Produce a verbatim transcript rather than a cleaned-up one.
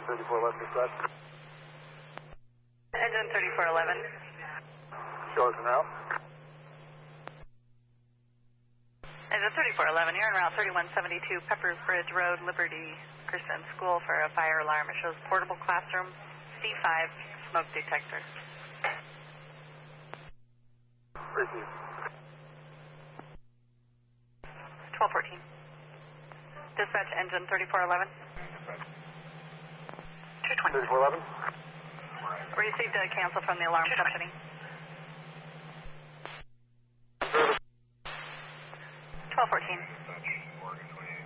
thirty-four eleven, dispatch. Engine thirty-four eleven. Show us now. Engine thirty-four eleven, you're en route thirty-one seventy-two Peppers Bridge Road, Liberty Christian School for a fire alarm. It shows portable classroom, C five, smoke detector. Receive. twelve fourteen. Dispatch engine thirty-four eleven. two twenty. thirty-four eleven. Received a cancel from the alarm company. twelve fourteen.